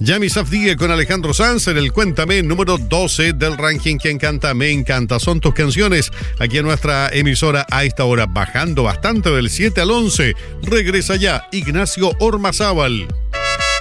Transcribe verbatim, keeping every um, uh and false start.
Yami Safdie con Alejandro Sanz en el Cuéntame número doce del ranking. Quien canta, me encanta. Son tus canciones aquí en nuestra emisora a esta hora, bajando bastante del siete al once. Regresa ya Ignacio Ormazábal.